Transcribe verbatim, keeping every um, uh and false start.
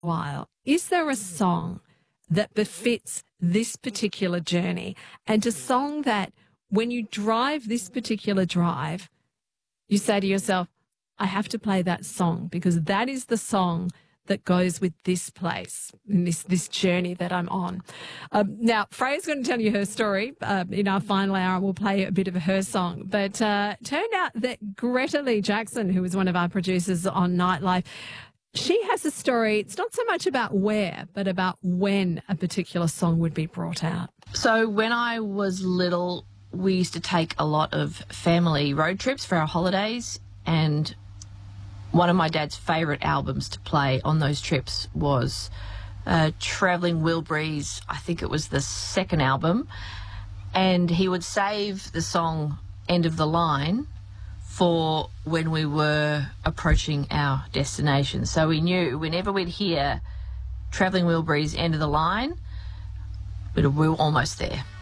while, is there a song that befits this particular journey, and a song that when you drive this particular drive, you say to yourself, I have to play that song because that is the song that goes with this place, in this, this journey that I'm on. Um, now, Freya's going to tell you her story. Uh, in our final hour, we'll play a bit of her song. But uh, turned out that Greta Lee Jackson, who was one of our producers on Nightlife, she has a story. It's not so much about where, but about when a particular song would be brought out. So when I was little, we used to take a lot of family road trips for our holidays, and one of my dad's favourite albums to play on those trips was uh, Travelling Wilburys. I think it was the second album, and he would save the song End of the Line for when we were approaching our destination. So we knew whenever we'd hear Travelling Wilburys, End of the Line, we were almost there.